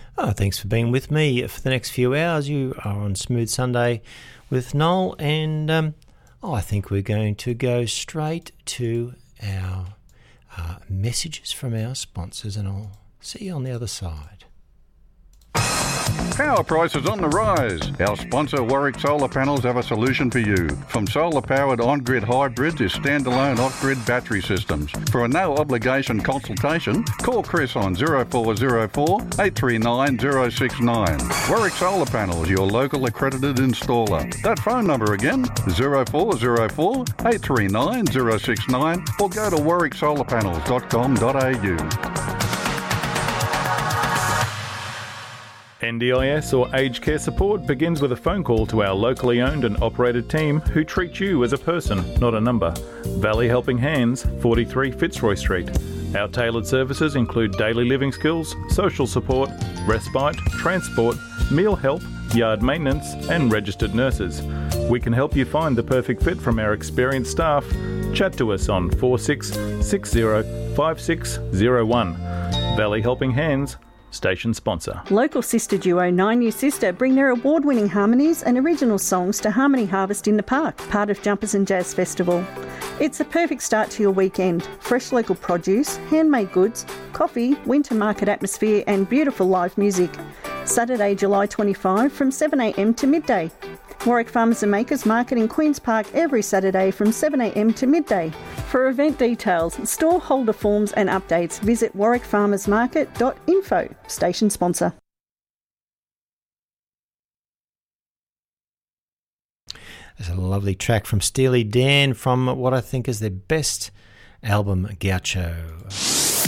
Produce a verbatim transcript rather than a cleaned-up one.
Oh, thanks for being with me for the next few hours. You are on Smooth Sunday with Noel, and um, oh, I think we're going to go straight to our uh, messages from our sponsors, and I'll see you on the other side. Power prices on the rise. Our sponsor Warwick Solar Panels have a solution for you. From solar-powered on-grid hybrids to standalone off-grid battery systems. For a no-obligation consultation, call Chris on zero four zero four, eight three nine, zero six nine. Warwick Solar Panels, your local accredited installer. That phone number again, zero four zero four, eight three nine, zero six nine, or go to warwick solar panels dot com dot a u. N D I S or aged care support begins with a phone call to our locally owned and operated team who treat you as a person, not a number. Valley Helping Hands, forty-three Fitzroy Street. Our tailored services include daily living skills, social support, respite, transport, meal help, yard maintenance and registered nurses. We can help you find the perfect fit from our experienced staff. Chat to us on four six six zero, five six zero one. Valley Helping Hands, station sponsor. Local sister duo Nine New Sister bring their award-winning harmonies and original songs to Harmony Harvest in the Park, part of Jumpers and Jazz Festival. It's a perfect start to your weekend. Fresh local produce, handmade goods, coffee, winter market atmosphere and beautiful live music. Saturday, July twenty-fifth from seven a m to midday. Warwick Farmers and Makers Market in Queen's Park every Saturday from seven a m to midday. For event details, store holder forms and updates, visit warwick farmers market dot info. Station sponsor. There's a lovely track from Steely Dan from what I think is their best album, Gaucho.